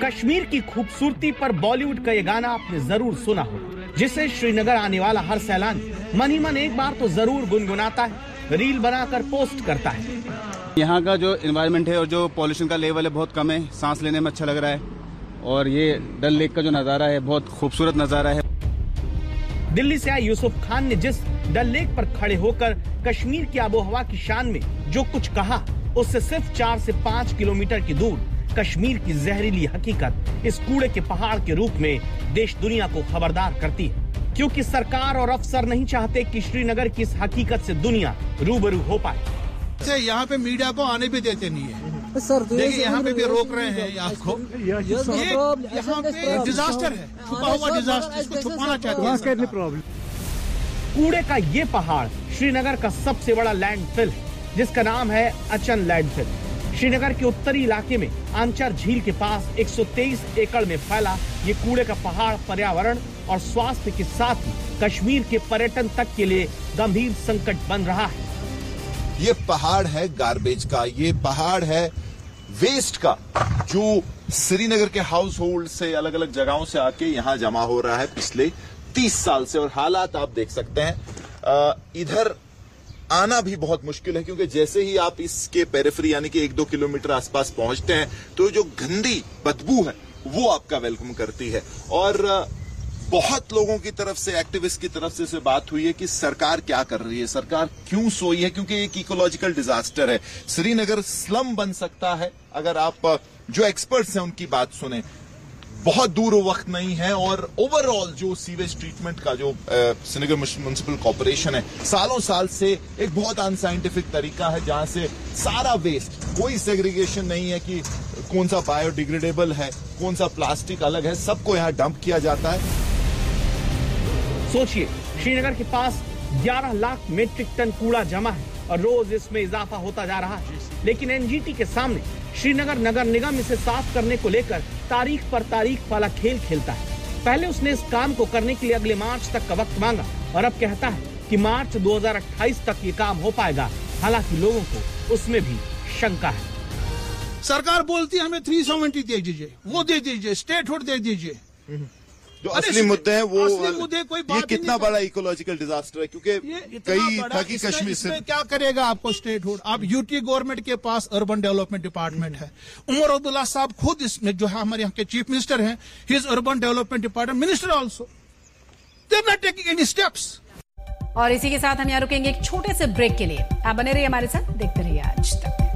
कश्मीर की खूबसूरती पर बॉलीवुड का ये गाना आपने जरूर सुना हो, जिसे श्रीनगर आने वाला हर सैलानी मन ही मन एक बार तो जरूर गुनगुनाता है, रील बनाकर पोस्ट करता है। यहाँ का जो एनवायरनमेंट है और जो पॉल्यूशन का लेवल है बहुत कम है, सांस लेने में अच्छा लग रहा है और ये डल लेक का जो नज़ारा है बहुत खूबसूरत नज़ारा है। दिल्ली से आए यूसुफ खान ने जिस डल लेक पर खड़े होकर कश्मीर की आबोहवा की शान में जो कुछ कहा, उससे सिर्फ 4 से 5 किलोमीटर की दूर कश्मीर की जहरीली हकीकत इस कूड़े के पहाड़ के रूप में देश दुनिया को खबरदार करती है, क्योंकि सरकार और अफसर नहीं चाहते कि श्रीनगर की इस हकीकत से दुनिया रूबरू हो पाए। यहाँ पे मीडिया को आने भी देते नहीं है सर, देखिए यहाँ पे भी रोक रहे हैं आपको। ये यहाँ पे डिजास्टर है, छुपा हुआ डिजास्टर, इसको छुपाना चाहते हैं। कूड़े का ये पहाड़ श्रीनगर का सबसे बड़ा लैंडफिल है, जिसका नाम है अचन लैंडफिल। श्रीनगर के उत्तरी इलाके में आंचर झील के पास 123 एकड़ में फैला ये कूड़े का पहाड़ पर्यावरण और स्वास्थ्य के साथ ही कश्मीर के पर्यटन तक के लिए गंभीर संकट बन रहा है। ये पहाड़ है गार्बेज का, ये पहाड़ है वेस्ट का, जो श्रीनगर के हाउस होल्ड से अलग अलग जगहों से आके यहाँ जमा हो रहा है पिछले 30 साल से। और हालात आप देख सकते हैं, इधर आना भी बहुत मुश्किल है, क्योंकि जैसे ही आप इसके पेरिफेरी यानी कि 1-2 किलोमीटर आसपास पहुंचते हैं तो जो गंदी बदबू है वो आपका वेलकम करती है। और बहुत लोगों की तरफ से, एक्टिविस्ट की तरफ से बात हुई है कि सरकार क्या कर रही है, सरकार क्यों सोई है, क्योंकि एक इकोलॉजिकल डिजास्टर है। श्रीनगर स्लम बन सकता है अगर आप जो एक्सपर्ट्स हैं उनकी बात सुने। बहुत दूर वक्त नहीं है और ओवरऑल जो सीवेज ट्रीटमेंट का जो श्रीनगर म्युनिसिपल कॉर्पोरेशन है, सालों साल से एक बहुत अनसाइंटिफिक तरीका है, जहां से सारा वेस्ट, कोई सेग्रीगेशन नहीं है कि कौन सा बायोडिग्रेडेबल है, कौन सा प्लास्टिक अलग है, सबको यहाँ डंप किया जाता है। सोचिए, श्रीनगर के पास 11 लाख मीट्रिक टन कूड़ा जमा है और रोज इसमें इजाफा होता जा रहा है, लेकिन एनजीटी के सामने श्रीनगर नगर निगम इसे साफ करने को लेकर तारीख पर तारीख वाला खेल खेलता है। पहले उसने इस काम को करने के लिए अगले मार्च तक का वक्त मांगा और अब कहता है कि मार्च 2028 तक ये काम हो पाएगा। हालांकि लोगों को उसमें भी शंका है। सरकार बोलती है हमें 370 दे दीजिए, वो दे दीजिए, स्टेटहुड दे दीजिए। जो असली मुद्दे हैं वो, कोई ये कितना बड़ा इकोलॉजिकल डिजास्टर है, क्योंकि कई था कि कश्मीर से क्या करेगा आपको स्टेटहुड। आप यूटी गवर्नमेंट के पास अर्बन डेवलपमेंट डिपार्टमेंट है, उमर अब्दुल्ला साहब खुद इसमें जो है हमारे यहाँ के चीफ मिनिस्टर हैं, his urban development department minister also, they are not taking any steps. और इसी के साथ हम यहाँ रुकेंगे एक छोटे से ब्रेक के लिए। आप बने रहिए हमारे साथ, देखते रहिए आज तक।